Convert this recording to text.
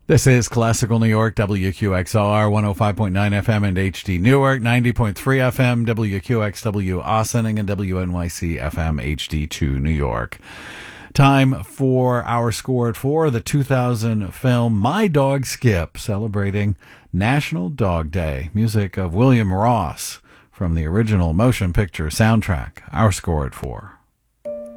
This is Classical New York, WQXR, 105.9 FM and HD Newark, 90.3 FM, WQXW Ossining, and WNYC FM HD2 New York. Time for our score at 4, the 2000 film My Dog Skip, celebrating National Dog Day. Music of William Ross from the original motion picture soundtrack. Our score at 4.